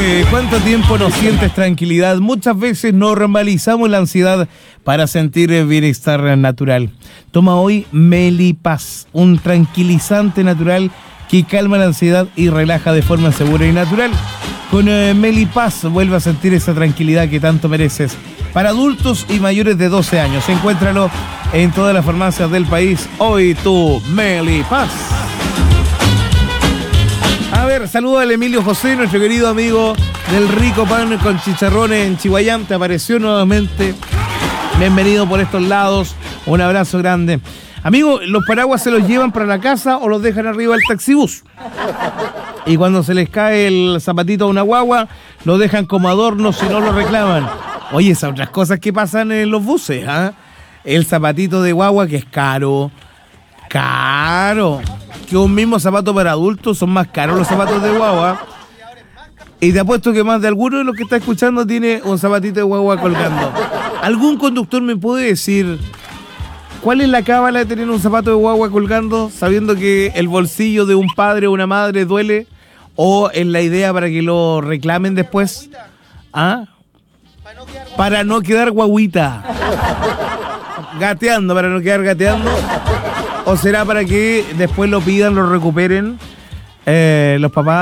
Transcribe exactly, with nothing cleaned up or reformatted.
Oye, ¿cuánto tiempo no sientes tranquilidad? Muchas veces normalizamos la ansiedad para sentir bienestar natural. Toma hoy Melipaz, un tranquilizante natural que calma la ansiedad y relaja de forma segura y natural. Con eh, Melipaz vuelve a sentir esa tranquilidad que tanto mereces. Para adultos y mayores de doce años, encuéntralo en todas las farmacias del país. Hoy tu Melipaz. A ver, saludo al Emilio José, nuestro querido amigo del rico pan con chicharrones en Chihuayán. Te apareció nuevamente. Bienvenido por estos lados. Un abrazo grande. Amigo, ¿los paraguas se los llevan para la casa o los dejan arriba del taxibús? Y cuando se les cae el zapatito a una guagua, lo dejan como adorno si no lo reclaman. Oye, esas otras cosas que pasan en los buses, ¿ah? ¿eh? El zapatito de guagua que es caro. Caro. Que un mismo zapato para adultos, son más caros los zapatos de guagua. Y te apuesto que más de alguno de los que está escuchando tiene un zapatito de guagua colgando. ¿Algún conductor me puede decir cuál es la cábala de tener un zapato de guagua colgando sabiendo que el bolsillo de un padre o una madre duele? ¿O es la idea para que lo reclamen después? ¿Ah? Para no quedar guaguita. Gateando, para no quedar gateando. ¿O será para que después lo pidan, lo recuperen eh, los papás?